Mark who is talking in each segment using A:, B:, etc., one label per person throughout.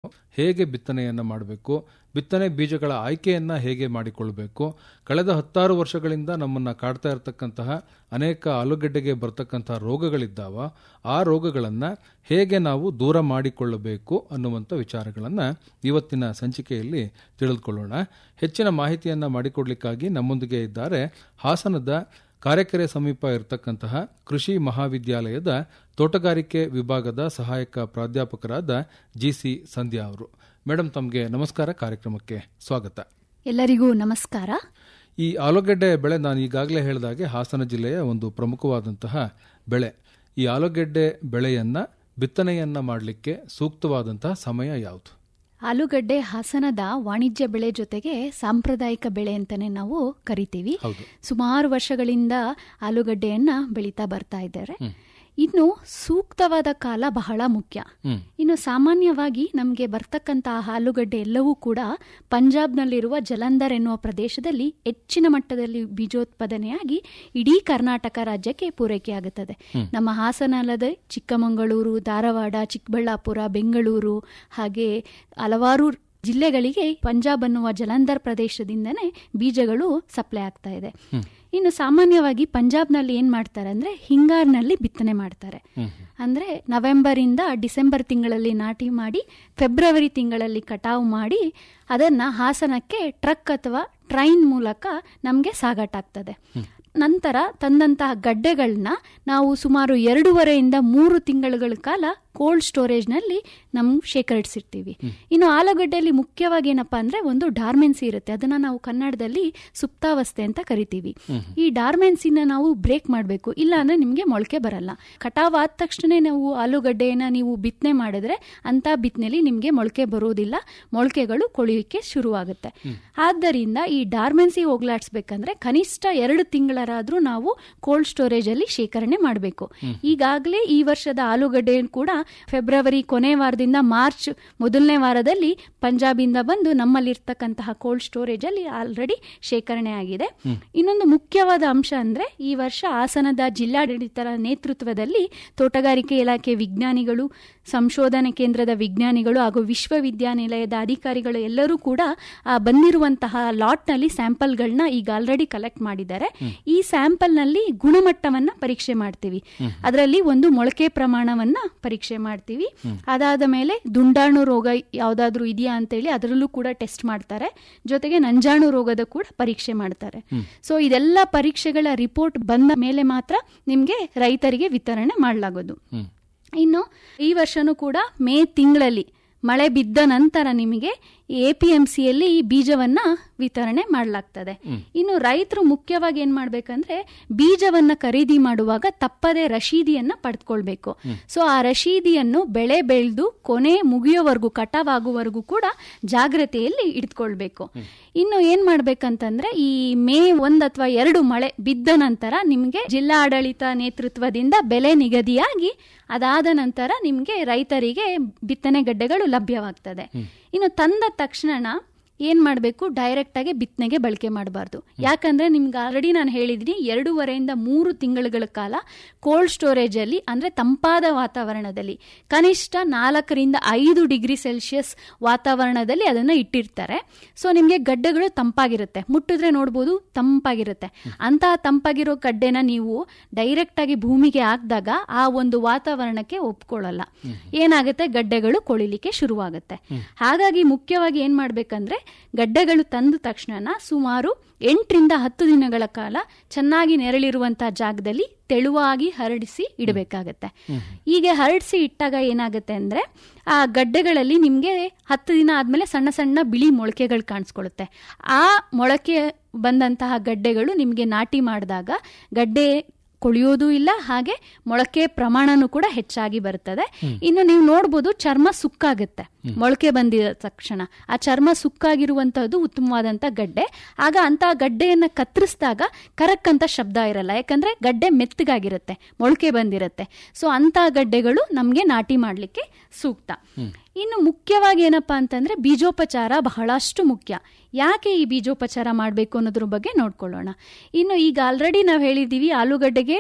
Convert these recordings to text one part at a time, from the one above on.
A: ಹೇಗೆ ಬಿತ್ತನೆಯನ್ನು ಮಾಡಬೇಕು, ಬಿತ್ತನೆ ಬೀಜಗಳ ಆಯ್ಕೆಯನ್ನು ಹೇಗೆ ಮಾಡಿಕೊಳ್ಳಬೇಕು, ಕಳೆದ 16 ವರ್ಷಗಳಿಂದ ನಮ್ಮನ್ನು ಕಾಡ್ತಾ ಇರತಕ್ಕಂತಹ ಅನೇಕ ಆಲೂಗಡ್ಡೆಗೆ ಬರ್ತಕ್ಕಂತಹ ರೋಗಗಳಿದ್ದಾವ, ಆ ರೋಗಗಳನ್ನು ಹೇಗೆ ನಾವು ದೂರ ಮಾಡಿಕೊಳ್ಳಬೇಕು ಅನ್ನುವಂಥ ವಿಚಾರಗಳನ್ನು ಇವತ್ತಿನ ಸಂಚಿಕೆಯಲ್ಲಿ ತಿಳಿದುಕೊಳ್ಳೋಣ. ಹೆಚ್ಚಿನ ಮಾಹಿತಿಯನ್ನು ಮಾಡಿಕೊಡ್ಲಿಕ್ಕಾಗಿ ನಮ್ಮೊಂದಿಗೆ ಇದ್ದಾರೆ ಹಾಸನದ ಕಾರೆಕೆರೆ ಸಮೀಪ ಇರತಕ್ಕಂತಹ ಕೃಷಿ ಮಹಾವಿದ್ಯಾಲಯದ ತೋಟಗಾರಿಕೆ ವಿಭಾಗದ ಸಹಾಯಕ ಪ್ರಾಧ್ಯಾಪಕರಾದ ಜಿಸಿ ಸಂಧ್ಯಾ ಅವರು. ಮೇಡಮ್, ತಮಗೆ ನಮಸ್ಕಾರ, ಕಾರ್ಯಕ್ರಮಕ್ಕೆ ಸ್ವಾಗತ.
B: ಎಲ್ಲರಿಗೂ ನಮಸ್ಕಾರ.
A: ಈ ಆಲೂಗೆಡ್ಡೆ ಬೆಳೆ ನಾನು ಈಗಾಗಲೇ ಹೇಳಿದಾಗೆ ಹಾಸನ ಜಿಲ್ಲೆಯ ಒಂದು ಪ್ರಮುಖವಾದಂತಹ ಬೆಳೆ. ಈ ಆಲೂಗೆಡ್ಡೆ ಬೆಳೆಯನ್ನ ಬಿತ್ತನೆಯನ್ನ ಮಾಡಲಿಕ್ಕೆ ಸೂಕ್ತವಾದಂತಹ ಸಮಯ ಯಾವುದು?
B: ಆಲೂಗಡ್ಡೆ ಹಾಸನದ ವಾಣಿಜ್ಯ ಬೆಳೆ ಜೊತೆಗೆ ಸಾಂಪ್ರದಾಯಿಕ ಬೆಳೆ ಅಂತಾನೆ ನಾವು ಕರಿತೀವಿ. ಸುಮಾರು ವರ್ಷಗಳಿಂದ ಆಲೂಗಡ್ಡೆಯನ್ನ ಬೆಳೀತಾ ಬರ್ತಾ ಇದ್ದಾರೆ. ಇನ್ನು ಸೂಕ್ತವಾದ ಕಾಲ ಬಹಳ ಮುಖ್ಯ. ಇನ್ನು ಸಾಮಾನ್ಯವಾಗಿ ನಮಗೆ ಬರ್ತಕ್ಕಂತಹ ಆಲೂಗಡ್ಡೆ ಎಲ್ಲವೂ ಕೂಡ ಪಂಜಾಬ್ನಲ್ಲಿರುವ ಜಲಂಧರ್ ಎನ್ನುವ ಪ್ರದೇಶದಲ್ಲಿ ಹೆಚ್ಚಿನ ಮಟ್ಟದಲ್ಲಿ ಬೀಜೋತ್ಪಾದನೆಯಾಗಿ ಇಡೀ ಕರ್ನಾಟಕ ರಾಜ್ಯಕ್ಕೆ ಪೂರೈಕೆಯಾಗುತ್ತದೆ. ನಮ್ಮ ಹಾಸನ ಅಲ್ಲದೆ ಚಿಕ್ಕಮಗಳೂರು, ಧಾರವಾಡ, ಚಿಕ್ಕಬಳ್ಳಾಪುರ, ಬೆಂಗಳೂರು ಹಾಗೆ ಹಲವಾರು ಜಿಲ್ಲೆಗಳಿಗೆ ಪಂಜಾಬ್ ಅನ್ನುವ ಜಲಂಧರ್ ಪ್ರದೇಶದಿಂದನೇ ಬೀಜಗಳು ಸಪ್ಲೈ ಆಗ್ತಾ ಇದೆ. ಇನ್ನು ಸಾಮಾನ್ಯವಾಗಿ ಪಂಜಾಬ್ನಲ್ಲಿ ಏನ್ ಮಾಡ್ತಾರೆ ಅಂದ್ರೆ ಹಿಂಗಾರಿನಲ್ಲಿ ಬಿತ್ತನೆ ಮಾಡ್ತಾರೆ. ಅಂದ್ರೆ ನವೆಂಬರ್ ಇಂದ ಡಿಸೆಂಬರ್ ತಿಂಗಳಲ್ಲಿ ನಾಟಿ ಮಾಡಿ ಫೆಬ್ರವರಿ ತಿಂಗಳಲ್ಲಿ ಕಟಾವು ಮಾಡಿ ಅದನ್ನ ಹಾಸನಕ್ಕೆ ಟ್ರಕ್ ಅಥವಾ ಟ್ರೈನ್ ಮೂಲಕ ನಮ್ಗೆ ಸಾಗಾಟಾಗ್ತದೆ. ನಂತರ ತಂದಂತಹ ಗಡ್ಡೆಗಳನ್ನ ನಾವು ಸುಮಾರು 2.5 to 3 ತಿಂಗಳುಗಳ ಕಾಲ ಕೋಲ್ಡ್ ಸ್ಟೋರೇಜ್ನಲ್ಲಿ ನಾವು ಶೇಖರಿಸಿರ್ತೀವಿ. ಇನ್ನು ಆಲೂಗಡ್ಡೆಯಲ್ಲಿ ಮುಖ್ಯವಾಗಿ ಏನಪ್ಪಾ ಅಂದ್ರೆ ಒಂದು ಡಾರ್ಮೆನ್ಸಿ ಇರುತ್ತೆ. ಅದನ್ನ ನಾವು ಕನ್ನಡದಲ್ಲಿ ಸುಪ್ತಾವಸ್ಥೆ ಅಂತ ಕರಿತೀವಿ. ಈ ಡಾರ್ಮೆನ್ಸಿನ ನಾವು ಬ್ರೇಕ್ ಮಾಡಬೇಕು, ಇಲ್ಲ ಅಂದ್ರೆ ನಿಮ್ಗೆ ಮೊಳಕೆ ಬರಲ್ಲ. ಕಟಾವ್ ಆದ ತಕ್ಷಣ ನಾವು ಆಲೂಗಡ್ಡೆಯನ್ನ ನೀವು ಬಿತ್ತನೆ ಮಾಡಿದ್ರೆ ಅಂತ ಬಿತ್ತನೆಲಿ ನಿಮ್ಗೆ ಮೊಳಕೆ ಬರೋದಿಲ್ಲ, ಮೊಳಕೆಗಳು ಕೊಳೆಯೋಕೆ ಶುರುವಾಗುತ್ತೆ. ಆದ್ದರಿಂದ ಈ ಡಾರ್ಮೆನ್ಸಿ ಹೋಗ್ಲಾಡ್ಸ್ಬೇಕಂದ್ರೆ ಕನಿಷ್ಠ 2 ತಿಂಗಳಾದ್ರೂ ನಾವು ಕೋಲ್ಡ್ ಸ್ಟೋರೇಜ್ ಅಲ್ಲಿ ಶೇಖರಣೆ ಮಾಡಬೇಕು. ಈಗಾಗಲೇ ಈ ವರ್ಷದ ಆಲೂಗಡ್ಡೆ ಕೂಡ ಫೆಬ್ರವರಿ ಕೊನೆ ವಾರದಿಂದ ಮಾರ್ಚ್ ಮೊದಲನೇ ವಾರದಲ್ಲಿ ಪಂಜಾಬಿಂದ ಬಂದು ನಮ್ಮಲ್ಲಿರ್ತಕ್ಕಂತಹ ಕೋಲ್ಡ್ ಸ್ಟೋರೇಜ್ ಅಲ್ಲಿ ಆಲ್ರೆಡಿ ಶೇಖರಣೆ ಆಗಿದೆ. ಇನ್ನೊಂದು ಮುಖ್ಯವಾದ ಅಂಶ ಅಂದ್ರೆ ಈ ವರ್ಷ ಹಾಸನದ ಜಿಲ್ಲಾಡಳಿತರ ನೇತೃತ್ವದಲ್ಲಿ ತೋಟಗಾರಿಕೆ ಇಲಾಖೆ ವಿಜ್ಞಾನಿಗಳು, ಸಂಶೋಧನಾ ಕೇಂದ್ರದ ವಿಜ್ಞಾನಿಗಳು ಹಾಗೂ ವಿಶ್ವವಿದ್ಯಾನಿಲಯದ ಅಧಿಕಾರಿಗಳು ಎಲ್ಲರೂ ಕೂಡ ಬಂದಿರುವಂತಹ ಲಾಟ್ ನಲ್ಲಿ ಸ್ಯಾಂಪಲ್ಗಳನ್ನ ಈಗ ಆಲ್ರೆಡಿ ಕಲೆಕ್ಟ್ ಮಾಡಿದ್ದಾರೆ. ಈ ಸ್ಯಾಂಪಲ್ ನಲ್ಲಿ ಗುಣಮಟ್ಟವನ್ನ ಪರೀಕ್ಷೆ ಮಾಡ್ತೀವಿ. ಅದರಲ್ಲಿ ಒಂದು ಮೊಳಕೆ ಪ್ರಮಾಣವನ್ನ ಪರೀಕ್ಷೆ ಮಾಡ್ತೀವಿ. ಅದಾದ ಮೇಲೆ ದುಂಡಾಣು ರೋಗ ಯಾವ್ದಾದ್ರು ಇದೆಯಾ ಅಂತೇಳಿ ಅದರಲ್ಲೂ ಕೂಡ ಟೆಸ್ಟ್ ಮಾಡ್ತಾರೆ. ಜೊತೆಗೆ ನಂಜಾಣು ರೋಗದ ಕೂಡ ಪರೀಕ್ಷೆ ಮಾಡ್ತಾರೆ. ಸೊ ಇದೆಲ್ಲ ಪರೀಕ್ಷೆಗಳ ರಿಪೋರ್ಟ್ ಬಂದ ಮೇಲೆ ಮಾತ್ರ ನಿಮ್ಗೆ ರೈತರಿಗೆ ವಿತರಣೆ ಮಾಡಲಾಗೋದು. ಇನ್ನು ಈ ವರ್ಷನೂ ಕೂಡ ಮೇ ತಿಂಗಳಲ್ಲಿ ಮಳೆ ಬಿದ್ದ ನಂತರ ನಿಮಗೆ APMCಯಲ್ಲಿ ಈ ಬೀಜವನ್ನ ವಿತರಣೆ ಮಾಡಲಾಗ್ತದೆ. ಇನ್ನು ರೈತರು ಮುಖ್ಯವಾಗಿ ಏನ್ ಮಾಡ್ಬೇಕಂದ್ರೆ ಬೀಜವನ್ನ ಖರೀದಿ ಮಾಡುವಾಗ ತಪ್ಪದೆ ರಶೀದಿಯನ್ನ ಪಡೆದುಕೊಳ್ಬೇಕು. ಸೊ ಆ ರಶೀದಿಯನ್ನು ಬೆಳೆ ಬೆಳೆದು ಕೊನೆ ಮುಗಿಯೋವರೆಗೂ, ಕಟಾವಾಗುವವರೆಗೂ ಕೂಡ ಜಾಗ್ರತೆಯಲ್ಲಿ ಇಟ್ಕೊಳ್ಬೇಕು. ಇನ್ನು ಏನ್ ಮಾಡ್ಬೇಕಂತಂದ್ರೆ ಈ ಮೇ 1 ಅಥವಾ 2 ಮಳೆ ಬಿದ್ದ ನಂತರ ನಿಮ್ಗೆ ಜಿಲ್ಲಾ ಆಡಳಿತ ನೇತೃತ್ವದಿಂದ ಬೆಲೆ ನಿಗದಿಯಾಗಿ ಅದಾದ ನಂತರ ನಿಮ್ಗೆ ರೈತರಿಗೆ ಬಿತ್ತನೆ ಗಡ್ಡೆಗಳು ಲಭ್ಯವಾಗ್ತದೆ. ಇನ್ನು ತಂದ ತಕ್ಷಣ ಏನ್ ಮಾಡಬೇಕು, ಡೈರೆಕ್ಟ್ ಆಗಿ ಬಿತ್ತನೆಗೆ ಬಳಕೆ ಮಾಡಬಾರ್ದು. ಯಾಕಂದ್ರೆ ನಿಮ್ಗೆ ಆಲ್ರೆಡಿ ನಾನು ಹೇಳಿದೀನಿ 2.5 to 3 ತಿಂಗಳುಗಳ ಕಾಲ ಕೋಲ್ಡ್ ಸ್ಟೋರೇಜ್ ಅಲ್ಲಿ ಅಂದ್ರೆ ತಂಪಾದ ವಾತಾವರಣದಲ್ಲಿ ಕನಿಷ್ಠ 4 to 5 ಡಿಗ್ರಿ ಸೆಲ್ಸಿಯಸ್ ವಾತಾವರಣದಲ್ಲಿ ಅದನ್ನ ಇಟ್ಟಿರ್ತಾರೆ. ಸೊ ನಿಮ್ಗೆ ಗಡ್ಡೆಗಳು ತಂಪಾಗಿರುತ್ತೆ, ಮುಟ್ಟಿದ್ರೆ ನೋಡ್ಬೋದು ತಂಪಾಗಿರುತ್ತೆ. ಅಂತಹ ತಂಪಾಗಿರೋ ಗಡ್ಡೆನ ನೀವು ಡೈರೆಕ್ಟ್ ಆಗಿ ಭೂಮಿಗೆ ಹಾಕಿದಾಗ ಆ ಒಂದು ವಾತಾವರಣಕ್ಕೆ ಒಪ್ಕೊಳ್ಳಲ್ಲ. ಏನಾಗುತ್ತೆ, ಗಡ್ಡೆಗಳು ಕೊಳಿಲಿಕ್ಕೆ ಶುರುವಾಗುತ್ತೆ. ಹಾಗಾಗಿ ಮುಖ್ಯವಾಗಿ ಏನ್ ಮಾಡ್ಬೇಕಂದ್ರೆ ಗಡ್ಡೆಗಳು ತಂದ ತಕ್ಷಣ ಸುಮಾರು 8 to 10 ದಿನಗಳ ಕಾಲ ಚೆನ್ನಾಗಿ ನೆರಳಿರುವಂತಹ ಜಾಗದಲ್ಲಿ ತೆಳುವಾಗಿ ಹರಡಿಸಿ ಇಡಬೇಕಾಗತ್ತೆ. ಹೀಗೆ ಹರಡಿಸಿ ಇಟ್ಟಾಗ ಏನಾಗುತ್ತೆ ಅಂದ್ರೆ ಆ ಗಡ್ಡೆಗಳಲ್ಲಿ ನಿಮ್ಗೆ 10 ದಿನ ಆದ್ಮೇಲೆ ಸಣ್ಣ ಸಣ್ಣ ಬಿಳಿ ಮೊಳಕೆಗಳು ಕಾಣಿಸ್ಕೊಳ್ಳುತ್ತೆ. ಆ ಮೊಳಕೆ ಬಂದಂತಹ ಗಡ್ಡೆಗಳು ನಿಮ್ಗೆ ನಾಟಿ ಮಾಡಿದಾಗ ಗಡ್ಡೆ ಕೊಳಿಯೋದು ಇಲ್ಲ, ಹಾಗೆ ಮೊಳಕೆ ಪ್ರಮಾಣನೂ ಕೂಡ ಹೆಚ್ಚಾಗಿ ಬರ್ತದೆ. ಇನ್ನು ನೀವು ನೋಡ್ಬೋದು ಚರ್ಮ ಸುಕ್ಕಾಗುತ್ತೆ ಮೊಳಕೆ ಬಂದಿದ ತಕ್ಷಣ. ಆ ಚರ್ಮ ಸುಕ್ಕಾಗಿರುವಂತಹದ್ದು ಉತ್ತಮವಾದಂತ ಗಡ್ಡೆ. ಆಗ ಅಂತ ಗಡ್ಡೆಯನ್ನ ಕತ್ತರಿಸಿದಾಗ ಕರಕ್ ಅಂತ ಶಬ್ದ ಇರಲ್ಲ, ಯಾಕಂದ್ರೆ ಗಡ್ಡೆ ಮೆತ್ತಗಾಗಿರುತ್ತೆ, ಮೊಳಕೆ ಬಂದಿರುತ್ತೆ. ಸೊ ಅಂತ ಗಡ್ಡೆಗಳು ನಮ್ಗೆ ನಾಟಿ ಮಾಡ್ಲಿಕ್ಕೆ ಸೂಕ್ತ. ಇನ್ನು ಮುಖ್ಯವಾಗಿ ಏನಪ್ಪಾ ಅಂತಂದ್ರೆ ಬೀಜೋಪಚಾರ ಬಹಳಷ್ಟು ಮುಖ್ಯ. ಯಾಕೆ ಈ ಬೀಜೋಪಚಾರ ಮಾಡಬೇಕು ಅನ್ನೋದ್ರ ಬಗ್ಗೆ ನೋಡ್ಕೊಳ್ಳೋಣ. ಇನ್ನು ಈಗ ಆಲ್ರೆಡಿ ನಾವು ಹೇಳಿದ್ದೀವಿ ಆಲೂಗಡ್ಡೆಗೆ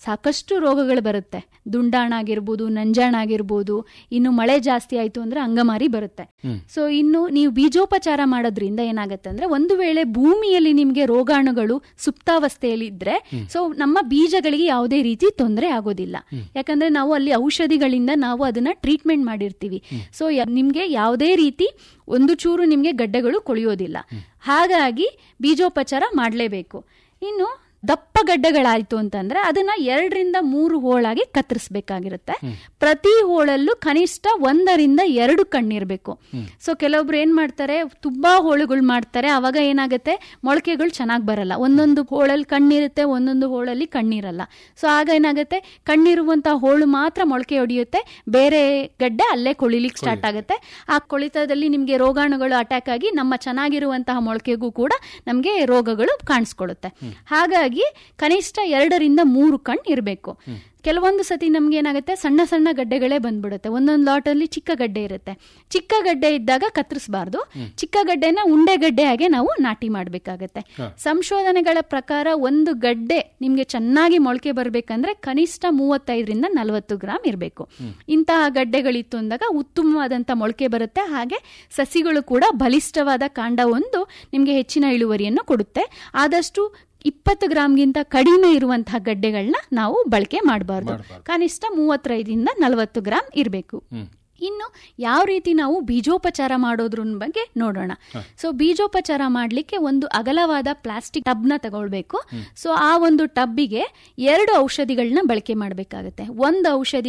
B: ಸಾಕಷ್ಟು ರೋಗಗಳು ಬರುತ್ತೆ. ದುಂಡಾಣಾಗಿರ್ಬೋದು, ನಂಜಾಣಾಗಿರ್ಬೋದು, ಇನ್ನು ಮಳೆ ಜಾಸ್ತಿ ಆಯ್ತು ಅಂದ್ರೆ ಅಂಗಮಾರಿ ಬರುತ್ತೆ. ಸೊ ಇನ್ನು ನೀವು ಬೀಜೋಪಚಾರ ಮಾಡೋದ್ರಿಂದ ಏನಾಗುತ್ತೆ ಅಂದ್ರೆ, ಒಂದು ವೇಳೆ ಭೂಮಿಯಲ್ಲಿ ನಿಮ್ಗೆ ರೋಗಾಣುಗಳು ಸುಪ್ತಾವಸ್ಥೆಯಲ್ಲಿ ಇದ್ರೆ ಸೊ ನಮ್ಮ ಬೀಜಗಳಿಗೆ ಯಾವುದೇ ರೀತಿ ತೊಂದರೆ ಆಗೋದಿಲ್ಲ. ಯಾಕಂದ್ರೆ ನಾವು ಅಲ್ಲಿ ಔಷಧಿಗಳಿಂದ ನಾವು ಅದನ್ನ ಟ್ರೀಟ್ಮೆಂಟ್ ಮಾಡಿರ್ತೀವಿ. ಸೊ ನಿಮ್ಗೆ ಯಾವುದೇ ರೀತಿ ಒಂದು ಚೂರು ನಿಮ್ಗೆ ಗಡ್ಡೆಗಳು ಕೊಳೆಯೋದಿಲ್ಲ. ಹಾಗಾಗಿ ಬೀಜೋಪಚಾರ ಮಾಡಲೇಬೇಕು. ಇನ್ನು ದಪ್ಪ ಗಡ್ಡೆಗಳಾಯ್ತು ಅಂತಂದ್ರೆ ಅದನ್ನ 2 ರಿಂದ 3 ಹೋಳಾಗಿ ಕತ್ತರಿಸಬೇಕಾಗಿರುತ್ತೆ. ಪ್ರತಿ ಹೋಳಲ್ಲೂ ಕನಿಷ್ಠ 1 ರಿಂದ 2 ಕಣ್ಣಿರ್ಬೇಕು. ಸೊ ಕೆಲವೊಬ್ರು ಏನ್ ಮಾಡ್ತಾರೆ, ತುಂಬಾ ಹೋಳುಗಳು ಮಾಡ್ತಾರೆ. ಅವಾಗ ಏನಾಗುತ್ತೆ, ಮೊಳಕೆಗಳು ಚೆನ್ನಾಗಿ ಬರಲ್ಲ. ಒಂದೊಂದು ಹೋಳಲ್ಲಿ ಕಣ್ಣಿರುತ್ತೆ, ಒಂದೊಂದು ಹೋಳಲ್ಲಿ ಕಣ್ಣಿರಲ್ಲ. ಸೊ ಆಗ ಏನಾಗುತ್ತೆ, ಕಣ್ಣಿರುವಂತಹ ಹೋಳು ಮಾತ್ರ ಮೊಳಕೆ ಹೊಡೆಯುತ್ತೆ, ಬೇರೆ ಗಡ್ಡೆ ಅಲ್ಲೇ ಕೊಳಿಲಿಕ್ಕೆ ಸ್ಟಾರ್ಟ್ ಆಗುತ್ತೆ. ಆ ಕೊಳಿತದಲ್ಲಿ ನಿಮ್ಗೆ ರೋಗಾಣುಗಳು ಅಟ್ಯಾಕ್ ಆಗಿ ನಮ್ಮ ಚೆನ್ನಾಗಿರುವಂತಹ ಮೊಳಕೆಗೂ ಕೂಡ ನಮ್ಗೆ ರೋಗಗಳು ಕಾಣಿಸ್ಕೊಳ್ಳುತ್ತೆ. ಹಾಗಾಗಿ ಕನಿಷ್ಠ 2 ರಿಂದ 3 ಕಣ್ಣು ಇರಬೇಕು. ಕೆಲವೊಂದು ಸತಿ ನಮ್ಗೆ ಏನಾಗುತ್ತೆ, ಸಣ್ಣ ಸಣ್ಣ ಗಡ್ಡೆಗಳೇ ಬಂದ್ಬಿಡುತ್ತೆ. ಒಂದೊಂದು ಲಾಟ್ ಅಲ್ಲಿ ಚಿಕ್ಕ ಗಡ್ಡೆ ಇರುತ್ತೆ. ಚಿಕ್ಕ ಗಡ್ಡೆ ಇದ್ದಾಗ ಕತ್ತರಿಸಬಾರ್ದು. ಚಿಕ್ಕ ಗಡ್ಡೆನ ಉಂಡೆ ಗಡ್ಡೆ ಹಾಗೆ ನಾವು ನಾಟಿ ಮಾಡ್ಬೇಕಾಗತ್ತೆ. ಸಂಶೋಧನೆಗಳ ಪ್ರಕಾರ ಒಂದು ಗಡ್ಡೆ ನಿಮ್ಗೆ ಚೆನ್ನಾಗಿ ಮೊಳಕೆ ಬರ್ಬೇಕಂದ್ರೆ ಕನಿಷ್ಠ 35 ರಿಂದ 40 ಗ್ರಾಮ್ ಇರಬೇಕು. ಇಂತಹ ಗಡ್ಡೆಗಳಿತ್ತು ಅಂದಾಗ ಉತ್ತಮವಾದಂತ ಮೊಳಕೆ ಬರುತ್ತೆ. ಹಾಗೆ ಸಸಿಗಳು ಕೂಡ ಬಲಿಷ್ಠವಾದ ಕಾಂಡ ಒಂದು ನಿಮ್ಗೆ ಹೆಚ್ಚಿನ ಇಳುವರಿಯನ್ನು ಕೊಡುತ್ತೆ. ಆದಷ್ಟು 20 ಗ್ರಾಮ್ಗಿಂತ ಕಡಿಮೆ ಇರುವಂತಹ ಗಡ್ಡೆಗಳನ್ನ ನಾವು ಬಳಕೆ ಮಾಡಬಾರ್ದು. ಕನಿಷ್ಠ 35 ರಿಂದ 40 ಗ್ರಾಮ್ ಇರಬೇಕು. ಇನ್ನು ಯಾವ ರೀತಿ ನಾವು ಬೀಜೋಪಚಾರ ಮಾಡೋದ್ರ ಬಗ್ಗೆ ನೋಡೋಣ. ಸೊ ಬೀಜೋಪಚಾರ ಮಾಡ್ಲಿಕ್ಕೆ ಒಂದು ಅಗಲವಾದ ಪ್ಲಾಸ್ಟಿಕ್ ಟಬ್ನ ತಗೊಳ್ಬೇಕು. ಸೊ ಆ ಒಂದು ಟಬ್ಬಿಗೆ 2 ಔಷಧಿಗಳನ್ನ ಬಳಕೆ ಮಾಡಬೇಕಾಗುತ್ತೆ. ಒಂದು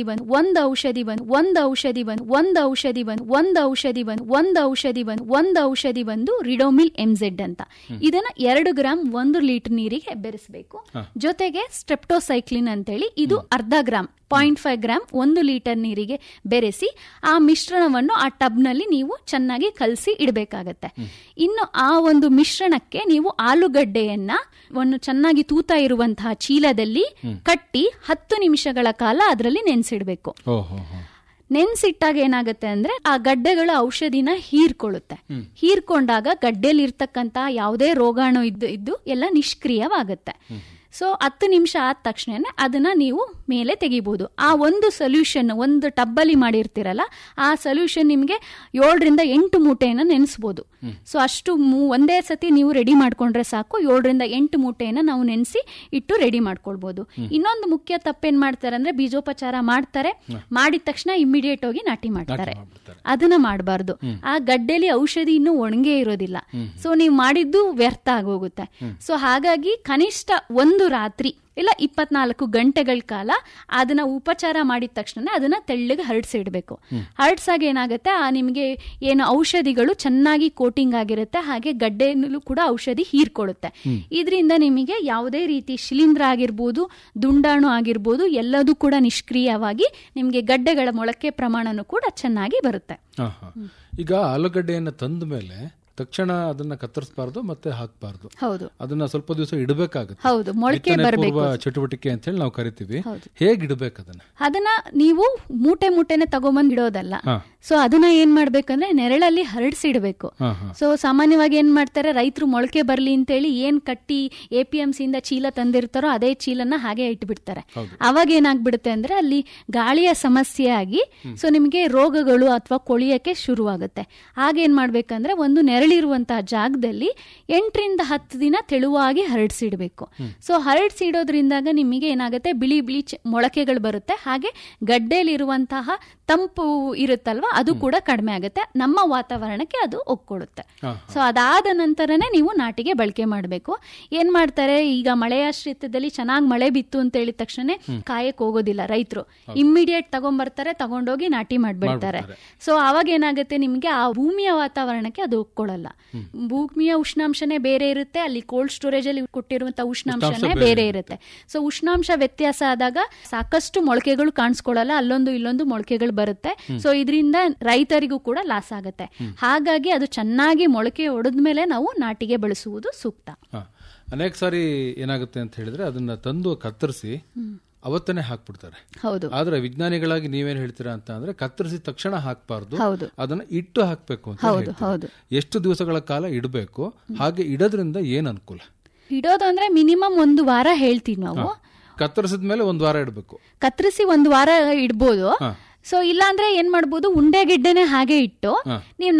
B: ಔಷಧಿ ಬಂದು ರಿಡೋಮಿಲ್ MZ ಅಂತ. ಇದನ್ನ 2 ಗ್ರಾಮ್ 1 ಲೀಟರ್ ನೀರಿಗೆ ಬೆರೆಸಬೇಕು. ಜೊತೆಗೆ ಸ್ಟ್ರೆಪ್ಟೋಸೈಕ್ಲಿನ್ ಅಂತೇಳಿ ಇದು 0.5 ಗ್ರಾಮ್ 0.5 ಗ್ರಾಮ್ 1 ಲೀಟರ್ ನೀರಿಗೆ ಬೆರೆಸಿ ಆ ಮಿಶ್ರಣವನ್ನು ಆ ಟಬ್ನಲ್ಲಿ ನೀವು ಚೆನ್ನಾಗಿ ಕಲಸಿ ಇಡಬೇಕಾಗತ್ತೆ. ಇನ್ನು ಆ ಒಂದು ಮಿಶ್ರಣಕ್ಕೆ ನೀವು ಆಲೂಗಡ್ಡೆಯನ್ನ ಒಂದು ಚೆನ್ನಾಗಿ ತೂತ ಇರುವಂತಹ ಚೀಲದಲ್ಲಿ ಕಟ್ಟಿ 10 ನಿಮಿಷಗಳ ಕಾಲ ಅದರಲ್ಲಿ ನೆನೆಸಿಡ್ಬೇಕು. ನೆನ್ಸಿಟ್ಟಾಗ ಏನಾಗುತ್ತೆ ಅಂದ್ರೆ ಆ ಗಡ್ಡೆಗಳ ಔಷಧಿನ ಹೀರ್ಕೊಳ್ಳುತ್ತೆ. ಹೀರ್ಕೊಂಡಾಗ ಗಡ್ಡೆಯಲ್ಲಿ ಇರ್ತಕ್ಕಂತ ಯಾವುದೇ ರೋಗಾಣು ಇದ್ದು ಎಲ್ಲ ನಿಷ್ಕ್ರಿಯವಾಗುತ್ತೆ. ಸೊ 10 ನಿಮಿಷ ಆದ ತಕ್ಷಣ ಅದನ್ನ ನೀವು ಮೇಲೆ ತೆಗಿಬಹುದು. ಆ ಒಂದು ಸೊಲ್ಯೂಷನ್, ಒಂದು ಟಬ್ಬಲ್ಲಿ ಮಾಡಿರ್ತೀರಲ್ಲ, ಆ ಸೊಲ್ಯೂಷನ್ ನಿಮ್ಗೆ 7 ರಿಂದ 8 ಮೂಟೆಯನ್ನ ನೆನೆಸಬಹುದು. ಸೊ ಅಷ್ಟು ಒಂದೇ ಸತಿ ನೀವು ರೆಡಿ ಮಾಡ್ಕೊಂಡ್ರೆ ಸಾಕು. 7 ರಿಂದ 8 ಮೂಟೆಯನ್ನ ನಾವು ನೆನೆಸಿ ಇಟ್ಟು ರೆಡಿ ಮಾಡ್ಕೊಳ್ಬಹುದು. ಇನ್ನೊಂದು ಮುಖ್ಯ ತಪ್ಪೇನ್ ಮಾಡ್ತಾರೆ ಅಂದ್ರೆ, ಬೀಜೋಪಚಾರ ಮಾಡ್ತಾರೆ, ಮಾಡಿದ ತಕ್ಷಣ ಇಮಿಡಿಯೇಟ್ ಹೋಗಿ ನಾಟಿ ಮಾಡ್ತಾರೆ. ಅದನ್ನ ಮಾಡಬಾರ್ದು. ಆ ಗಡ್ಡೆಲಿ ಔಷಧಿ ಇನ್ನೂ ಒಣಗೇ ಇರೋದಿಲ್ಲ. ಸೊ ನೀವು ಮಾಡಿದ್ದು ವ್ಯರ್ಥ ಆಗೋಗುತ್ತೆ. ಸೊ ಹಾಗಾಗಿ ಕನಿಷ್ಠ ಒಂದು ರಾತ್ರಿ ಇಲ್ಲ 24 ಗಂಟೆಗಳ ಕಾಲ ಅದನ್ನ ಉಪಚಾರ ಮಾಡಿದ ತಕ್ಷಣ ಅದನ್ನ ತೆಳ್ಳಗೆ ಹರಡಿಸಿಡ್ಬೇಕು. ಹರಡ್ಸಾಗ ಏನಾಗುತ್ತೆ, ಆ ನಿಮ್ಗೆ ಏನು ಔಷಧಿಗಳು ಚೆನ್ನಾಗಿ ಕೋಟಿಂಗ್ ಆಗಿರುತ್ತೆ. ಹಾಗೆ ಗಡ್ಡೆನಲ್ಲೂ ಕೂಡ ಔಷಧಿ ಹೀರ್ಕೊಳ್ಳುತ್ತೆ. ಇದರಿಂದ ನಿಮಗೆ ಯಾವುದೇ ರೀತಿ ಶಿಲೀಂಧ್ರ ಆಗಿರ್ಬೋದು, ದುಂಡಾಣು ಆಗಿರ್ಬೋದು, ಎಲ್ಲದೂ ಕೂಡ ನಿಷ್ಕ್ರಿಯವಾಗಿ ನಿಮ್ಗೆ ಗಡ್ಡೆಗಳ ಮೊಳಕೆ ಪ್ರಮಾಣನೂ ಕೂಡ ಚೆನ್ನಾಗಿ ಬರುತ್ತೆ.
A: ಈಗ ಆಲೂಗಡ್ಡೆಯನ್ನು ತಂದ ಮೇಲೆ ತಕ್ಷಣ ಅದನ್ನ ಕತ್ತರಿಸಬಾರ್ದು ಮತ್ತೆ ಹಾಕಬಾರ್ದು.
B: ಹೌದು,
A: ಅದನ್ನ ಸ್ವಲ್ಪ ದಿವಸ ಇಡಬೇಕಾಗುತ್ತೆ.
B: ಹೌದು, ಮೊಳಕೆ ಬರಬೇಕು,
A: ಚಟುವಟಿಕೆ ಅಂತ ಹೇಳಿ ನಾವು ಕರಿತೀವಿ. ಹೇಗೆ ಇಡಬೇಕು
B: ಅದನ್ನ ನೀವು ಮೂಟೆನೆ ತಗೊಂಬಂದ್ ಇಡೋದಲ್ಲ. ಸೊ ಅದನ್ನ ಏನ್ ಮಾಡ್ಬೇಕಂದ್ರೆ ನೆರಳಲ್ಲಿ ಹರಡಿಸಿಡ್ಬೇಕು. ಸೊ ಸಾಮಾನ್ಯವಾಗಿ ಏನ್ ಮಾಡ್ತಾರೆ, ರೈತರು ಮೊಳಕೆ ಬರ್ಲಿ ಅಂತೇಳಿ ಏನ್ ಕಟ್ಟಿ APMC ಇಂದ ಚೀಲ ತಂದಿರ್ತಾರೋ ಅದೇ ಚೀಲನ ಹಾಗೆ ಇಟ್ಬಿಡ್ತಾರೆ. ಅವಾಗ ಏನಾಗ್ಬಿಡುತ್ತೆ ಅಂದ್ರೆ ಅಲ್ಲಿ ಗಾಳಿಯ ಸಮಸ್ಯೆ ಆಗಿ ಸೊ ನಿಮ್ಗೆ ರೋಗಗಳು ಅಥವಾ ಕೊಳಿಯಕ್ಕೆ ಶುರುವಾಗುತ್ತೆ. ಆಗೇನ್ ಮಾಡ್ಬೇಕಂದ್ರೆ ಒಂದು ನೆರಳಿರುವಂತಹ ಜಾಗದಲ್ಲಿ 8 ರಿಂದ 10 ದಿನ ತೆಳುವಾಗಿ ಹರಡಿಸಿಡ್ಬೇಕು. ಸೊ ಹರಡಿಸಿಡೋದ್ರಿಂದಾಗ ನಿಮಗೆ ಏನಾಗುತ್ತೆ, ಬಿಳಿ ಬಿಳಿ ಮೊಳಕೆಗಳು ಬರುತ್ತೆ. ಹಾಗೆ ಗಡ್ಡೆಯಲ್ಲಿರುವಂತಹ ತಂಪು ಇರುತ್ತಲ್ವಾ, ಅದು ಕೂಡ ಕಡಿಮೆ ಆಗುತ್ತೆ. ನಮ್ಮ ವಾತಾವರಣಕ್ಕೆ ಅದು ಒಗ್ಕೊಳ್ಳುತ್ತೆ. ಸೊ ಅದಾದ ನಂತರನೇ ನೀವು ನಾಟಿಗೆ ಬಳಕೆ ಮಾಡಬೇಕು. ಏನ್ ಮಾಡ್ತಾರೆ, ಈಗ ಮಳೆಯಾಶ್ರಿತದಲ್ಲಿ ಚೆನ್ನಾಗಿ ಮಳೆ ಬಿತ್ತು ಅಂತ ಹೇಳಿದ ತಕ್ಷಣ ಕಾಯಕ್ ಹೋಗೋದಿಲ್ಲ ರೈತರು. ಇಮ್ಮಿಡಿಯೇಟ್ ತಗೊಂಡ್ಬರ್ತಾರೆ, ತಗೊಂಡೋಗಿ ನಾಟಿ ಮಾಡ್ಬಿಡ್ತಾರೆ. ಸೊ ಅವಾಗ ಏನಾಗುತ್ತೆ, ನಿಮ್ಗೆ ಆ ಭೂಮಿಯ ವಾತಾವರಣಕ್ಕೆ ಅದು ಒಗ್ಕೊಳ್ಳಲ್ಲ. ಭೂಮಿಯ ಉಷ್ಣಾಂಶನೇ ಬೇರೆ ಇರುತ್ತೆ, ಅಲ್ಲಿ ಕೋಲ್ಡ್ ಸ್ಟೋರೇಜ್ ಅಲ್ಲಿ ಕೊಟ್ಟಿರುವಂತಹ ಉಷ್ಣಾಂಶನೇ ಬೇರೆ ಇರುತ್ತೆ. ಸೊ ಉಷ್ಣಾಂಶ ವ್ಯತ್ಯಾಸ ಆದಾಗ ಸಾಕಷ್ಟು ಮೊಳಕೆಗಳು ಕಾಣಿಸ್ಕೊಳ್ಳಲ್ಲ, ಅಲ್ಲೊಂದು ಇಲ್ಲೊಂದು ಮೊಳಕೆಗಳು ಬರುತ್ತೆ. ಸೊ ಇದರಿಂದ ರೈತರಿಗೂ ಕೂಡ ಲಾಸ್ ಆಗುತ್ತೆ. ಹಾಗಾಗಿ ಅದು ಚೆನ್ನಾಗಿ ಮೊಳಕೆ ಹೊಡೆದ್ಮೇಲೆ ನಾವು ನಾಟಿಗೆ ಬಳಸುವುದು ಸೂಕ್ತ.
A: ಅನೇಕ ಸಾರಿ ಏನಾಗುತ್ತೆ ಅಂತ ಹೇಳಿದ್ರೆ ಅದನ್ನ ತಂದು ಕತ್ತರಿಸಿ ಅವತ್ತನೇ ಹಾಕ್ಬಿಡ್ತಾರೆ.
B: ಹೌದು.
A: ಆದ್ರೆ ವಿಜ್ಞಾನಿಗಳಾಗಿ ನೀವೇನ್ ಹೇಳ್ತೀರಾ ಅಂತ ಅಂದ್ರೆ, ಕತ್ತರಿಸಿದ ತಕ್ಷಣ ಹಾಕ್ಬಾರ್ದು, ಅದನ್ನ ಇಟ್ಟು ಹಾಕ್ಬೇಕು ಅಂತ ಹೇಳ್ತೀರಾ. ಎಷ್ಟು ದಿವಸಗಳ ಕಾಲ ಇಡಬೇಕು, ಹಾಗೆ ಇಡೋದ್ರಿಂದ ಏನ್ ಅನುಕೂಲ?
B: ಇಡೋದು ಅಂದ್ರೆ ಮಿನಿಮಮ್ 1 ವಾರ ಹೇಳ್ತೀವಿ ನಾವು.
A: ಕತ್ತರಿಸಿದ ಮೇಲೆ ಒಂದ್ ವಾರ ಇಡಬೇಕು.
B: ಕತ್ತರಿಸಿ ಒಂದ್ ವಾರ ಇಡ್ಬೋದು. ಸೊ ಇಲ್ಲಾಂದ್ರೆ ಏನ್ ಮಾಡ್ಬೋದು, ಉಂಡೆ ಗೆಡ್ಡೆನೆ ಹಾಗೆ ಇಟ್ಟು ನೀವು